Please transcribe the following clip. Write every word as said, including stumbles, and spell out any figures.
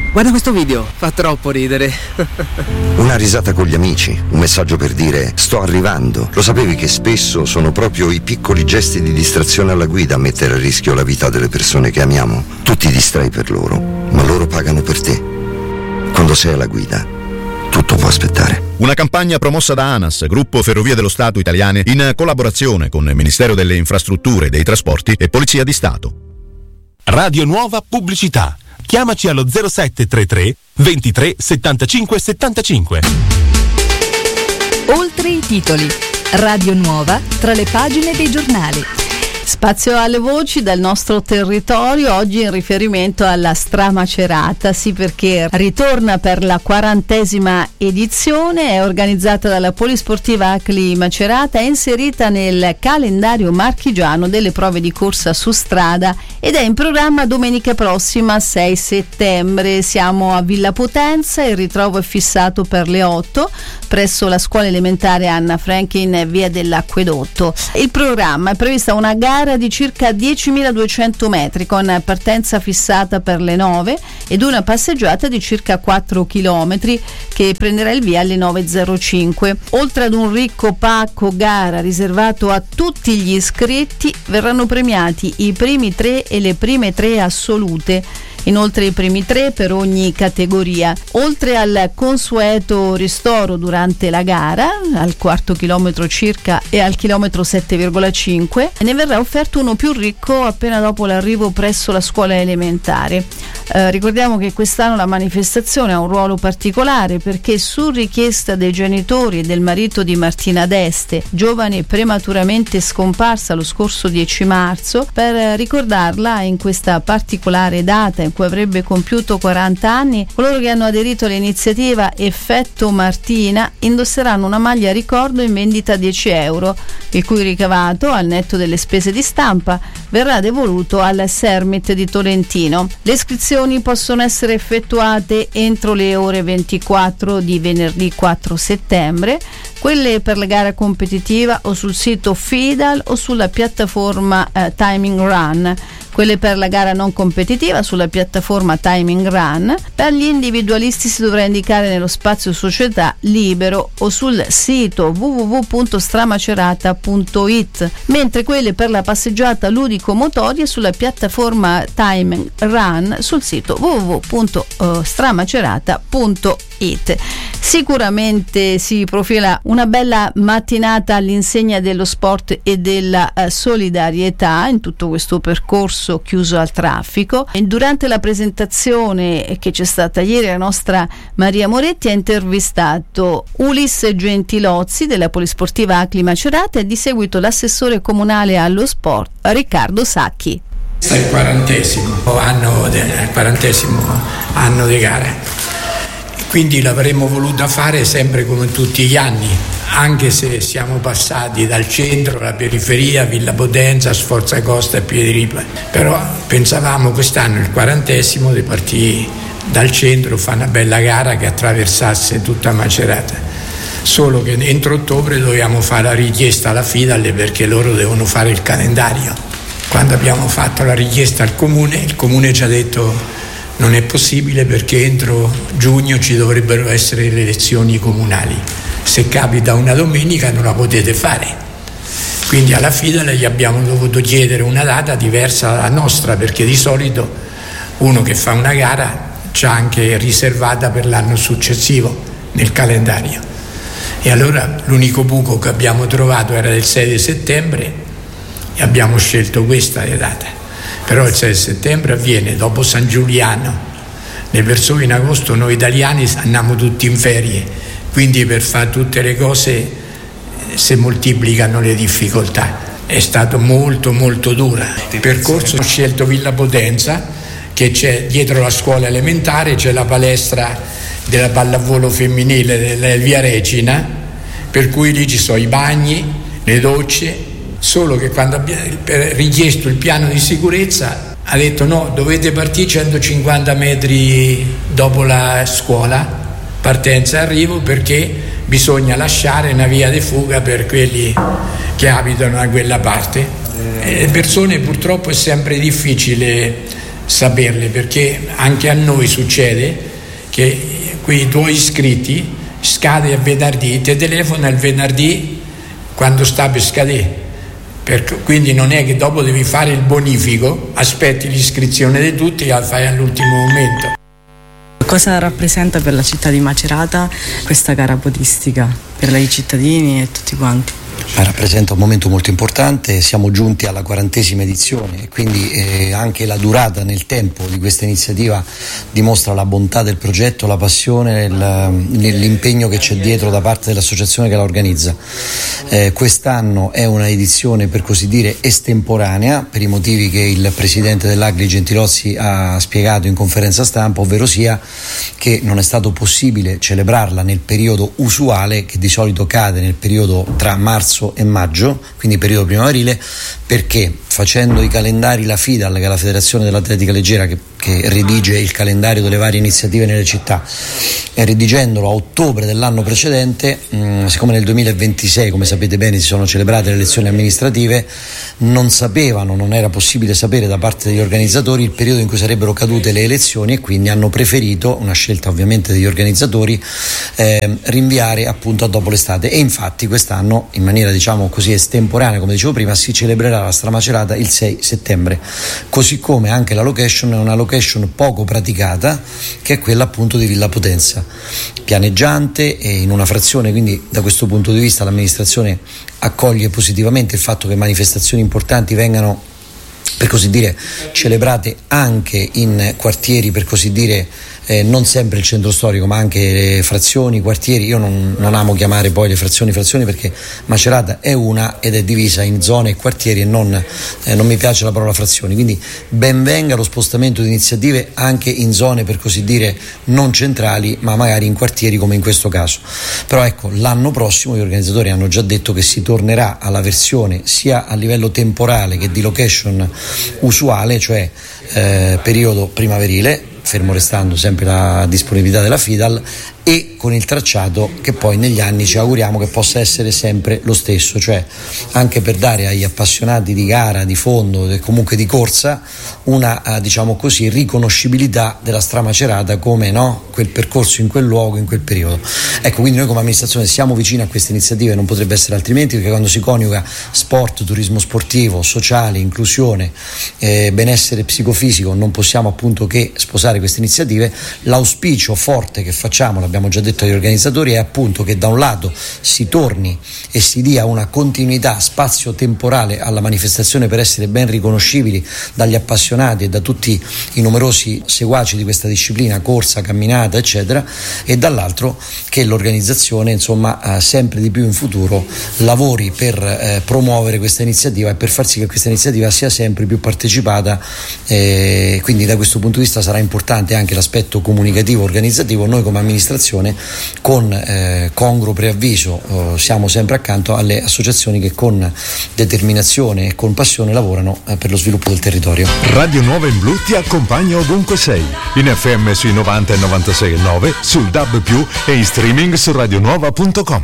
Guarda questo video, fa troppo ridere. Una risata con gli amici, un messaggio per dire sto arrivando. Lo sapevi che spesso sono proprio i piccoli gesti di distrazione alla guida a mettere a rischio la vita delle persone che amiamo? Tu ti distrai per loro, ma loro pagano per te. Quando sei alla guida, tutto può aspettare. Una campagna promossa da ANAS, Gruppo Ferrovie dello Stato Italiane, in collaborazione con il Ministero delle Infrastrutture e dei Trasporti e Polizia di Stato. Radio Nuova Pubblicità. Chiamaci allo zero sette tre tre ventitré settantacinque settantacinque. Oltre i titoli. Radio Nuova tra le pagine dei giornali. Spazio alle voci dal nostro territorio, oggi in riferimento alla Stramacerata, sì, perché ritorna per la quarantesima edizione, è organizzata dalla Polisportiva Acli Macerata, è inserita nel calendario marchigiano delle prove di corsa su strada ed è in programma domenica prossima sei settembre. Siamo a Villa Potenza, il ritrovo è fissato per le otto presso la scuola elementare Anna Franklin, via dell'Acquedotto. Il programma è prevista una gara di circa diecimiladuecento metri con partenza fissata per le nove ed una passeggiata di circa quattro chilometri che prenderà il via alle nove e zero cinque. Oltre ad un ricco pacco gara riservato a tutti gli iscritti, verranno premiati i primi tre e le prime tre assolute. Inoltre i primi tre per ogni categoria. Oltre al consueto ristoro durante la gara, al quarto chilometro circa e al chilometro sette virgola cinque, ne verrà offerto uno più ricco appena dopo l'arrivo presso la scuola elementare. Eh, ricordiamo che quest'anno la manifestazione ha un ruolo particolare perché su richiesta dei genitori e del marito di Martina Deste, giovane prematuramente scomparsa lo scorso dieci marzo, per ricordarla in questa particolare data in cui avrebbe compiuto quaranta anni, coloro che hanno aderito all'iniziativa Effetto Martina indosseranno una maglia ricordo in vendita a dieci euro, il cui ricavato, al netto delle spese di stampa, verrà devoluto al Sermit di Tolentino. Le iscrizioni possono essere effettuate entro le ore ventiquattro di venerdì quattro settembre, quelle per la gara competitiva o sul sito Fidal o sulla piattaforma eh, Timing Run, quelle per la gara non competitiva sulla piattaforma Timing Run. Per gli individualisti si dovrà indicare nello spazio società libero o sul sito w w w punto stramacerata punto i t, mentre quelle per la passeggiata ludico-motoria sulla piattaforma Timing Run sul sito w w w punto stramacerata punto i t. Sicuramente si profila una bella mattinata all'insegna dello sport e della uh, solidarietà in tutto questo percorso chiuso al traffico. E durante la presentazione che c'è stata ieri, la nostra Maria Moretti ha intervistato Ulisse Gentilozzi della Polisportiva Acli Macerata e di seguito l'assessore comunale allo sport Riccardo Sacchi. Questo è il quarantesimo anno, de, il quarantesimo anno di gara. Quindi l'avremmo voluta fare sempre come tutti gli anni, anche se siamo passati dal centro alla periferia, Villa Potenza, Sforza Costa e Piediripa. Però pensavamo quest'anno, il quarantesimo, di partire dal centro, fare una bella gara che attraversasse tutta Macerata. Solo che entro ottobre dovevamo fare la richiesta alla Fidal perché loro devono fare il calendario. Quando abbiamo fatto la richiesta al comune, il comune ci ha detto non è possibile perché entro giugno ci dovrebbero essere le elezioni comunali. Se capita una domenica non la potete fare. Quindi alla Fidal gli abbiamo dovuto chiedere una data diversa dalla nostra, perché di solito uno che fa una gara c'ha anche riservata per l'anno successivo nel calendario. E allora l'unico buco che abbiamo trovato era del sei di settembre e abbiamo scelto questa data. Però il sei settembre avviene dopo San Giuliano, le persone in agosto, noi italiani andiamo tutti in ferie, quindi per fare tutte le cose si moltiplicano le difficoltà. È stato molto molto dura. Il percorso ho scelto Villa Potenza, che c'è dietro la scuola elementare, c'è la palestra della pallavolo femminile della Via Regina, per cui lì ci sono i bagni, le docce. Solo che quando abbiamo richiesto il piano di sicurezza ha detto no, dovete partire centocinquanta metri dopo la scuola, partenza e arrivo, perché bisogna lasciare una via di fuga per quelli che abitano da quella parte. E le persone, purtroppo è sempre difficile saperle, perché anche a noi succede che quei tuoi iscritti scade a venerdì, ti telefona il venerdì quando sta per scadere, per, quindi non è che dopo devi fare il bonifico, aspetti l'iscrizione di tutti e la fai all'ultimo momento. Cosa rappresenta per la città di Macerata questa gara podistica per i cittadini e tutti quanti? Rappresenta un momento molto importante, siamo giunti alla quarantesima edizione e quindi eh, anche la durata nel tempo di questa iniziativa dimostra la bontà del progetto, la passione, il, l'impegno che c'è dietro da parte dell'associazione che la organizza. Eh, quest'anno è una edizione per così dire estemporanea per i motivi che il presidente dell'Agli Gentilozzi ha spiegato in conferenza stampa, ovvero sia che non è stato possibile celebrarla nel periodo usuale che di solito cade nel periodo tra marzo e maggio, quindi periodo primaverile, perché facendo i calendari la FIDAL, che è la Federazione dell'Atletica Leggera che, che redige il calendario delle varie iniziative nelle città, e redigendolo a ottobre dell'anno precedente, mh, siccome nel duemilaventisei, come sapete bene, si sono celebrate le elezioni amministrative, non sapevano, non era possibile sapere da parte degli organizzatori il periodo in cui sarebbero cadute le elezioni e quindi hanno preferito, una scelta ovviamente degli organizzatori, eh, rinviare appunto a dopo l'estate, e infatti quest'anno in maniera diciamo così estemporanea, come dicevo prima, si celebrerà la Stramacerata il sei settembre, così come anche la location è una location poco praticata, che è quella appunto di Villa Potenza, pianeggiante e in una frazione, quindi da questo punto di vista l'amministrazione accoglie positivamente il fatto che manifestazioni importanti vengano per così dire celebrate anche in quartieri per così dire eh, non sempre il centro storico, ma anche frazioni, quartieri. Io non, non amo chiamare poi le frazioni frazioni perché Macerata è una ed è divisa in zone e quartieri e non, eh, non mi piace la parola frazioni, quindi ben venga lo spostamento di iniziative anche in zone per così dire non centrali, ma magari in quartieri come in questo caso. Però ecco, l'anno prossimo gli organizzatori hanno già detto che si tornerà alla versione sia a livello temporale che di location usuale, cioè eh, periodo primaverile, fermo restando sempre la disponibilità della FIDAL, e con il tracciato che poi negli anni ci auguriamo che possa essere sempre lo stesso, cioè anche per dare agli appassionati di gara, di fondo e comunque di corsa una diciamo così riconoscibilità della Stramacerata come no, quel percorso in quel luogo, in quel periodo. Ecco, quindi noi come amministrazione siamo vicini a queste iniziative, non potrebbe essere altrimenti, perché quando si coniuga sport, turismo sportivo, sociale, inclusione, eh, benessere psicofisico, non possiamo appunto che sposare queste iniziative. L'auspicio forte che facciamo, l'abbiamo già detto agli organizzatori, è appunto che da un lato si torni e si dia una continuità spazio-temporale alla manifestazione per essere ben riconoscibili dagli appassionati e da tutti i numerosi seguaci di questa disciplina, corsa, camminata eccetera, e dall'altro che l'organizzazione insomma eh, sempre di più in futuro lavori per eh, promuovere questa iniziativa e per far sì che questa iniziativa sia sempre più partecipata, eh, quindi da questo punto di vista sarà importante anche l'aspetto comunicativo organizzativo. Noi come amministrazione con eh, congruo preavviso eh, siamo sempre accanto alle associazioni che con determinazione e con passione lavorano eh, per lo sviluppo del territorio. Radio Nuova in Blu ti accompagna ovunque sei, in effe emme sui novanta e novantasei e nove, sul D A B più, e in streaming su radionuova punto com.